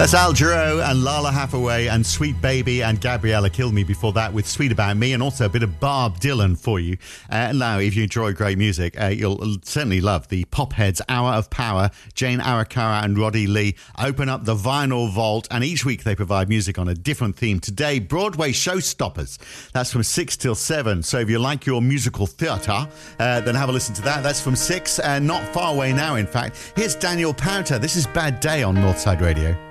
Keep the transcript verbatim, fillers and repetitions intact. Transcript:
That's Al Jarreau and Lala Hathaway and Sweet Baby and Gabriella Kill Me before that with Sweet About Me, and also a bit of Bob Dylan for you. Uh, now, if you enjoy great music, uh, you'll certainly love the Popheads Hour of Power. Jane Arakawa and Roddy Lee open up the vinyl vault, and each week they provide music on a different theme. Today, Broadway Showstoppers. That's from six till seven. So if you like your musical theatre, uh, then have a listen to that. That's from six, uh, not far away now, in fact. Here's Daniel Powter. This is Bad Day on Northside Radio.